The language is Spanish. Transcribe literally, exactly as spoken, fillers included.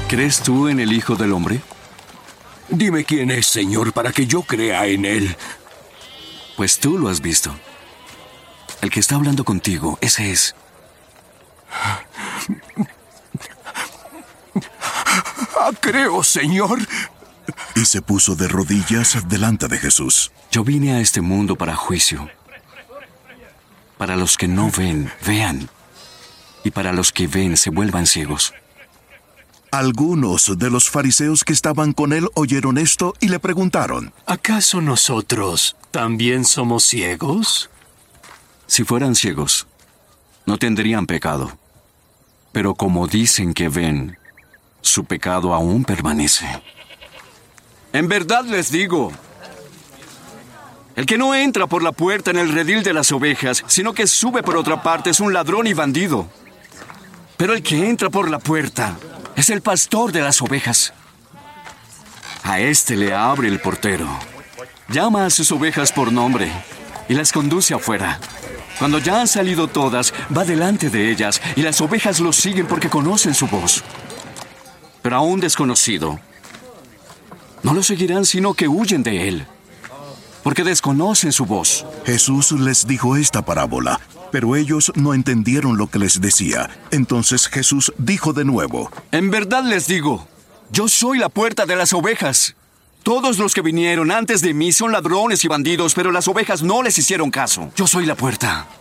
¿Crees tú en el Hijo del Hombre? Dime quién es, Señor, para que yo crea en él. Pues tú lo has visto. El que está hablando contigo, ese es. Ah, creo, Señor. Y se puso de rodillas delante de Jesús. Yo vine a este mundo para juicio. Para los que no ven, vean. Y para los que ven, se vuelvan ciegos. Algunos de los fariseos que estaban con él oyeron esto y le preguntaron: ¿Acaso nosotros también somos ciegos? Si fueran ciegos, no tendrían pecado. Pero como dicen que ven, su pecado aún permanece. En verdad les digo, el que no entra por la puerta en el redil de las ovejas, sino que sube por otra parte, es un ladrón y bandido. Pero el que entra por la puerta es el pastor de las ovejas. A este le abre el portero. Llama a sus ovejas por nombre y las conduce afuera. Cuando ya han salido todas, va delante de ellas y las ovejas lo siguen porque conocen su voz. Pero a un desconocido no lo seguirán, sino que huyen de él, porque desconocen su voz. Jesús les dijo esta parábola, pero ellos no entendieron lo que les decía. Entonces Jesús dijo de nuevo: En verdad les digo, yo soy la puerta de las ovejas. Todos los que vinieron antes de mí son ladrones y bandidos, pero las ovejas no les hicieron caso. Yo soy la puerta.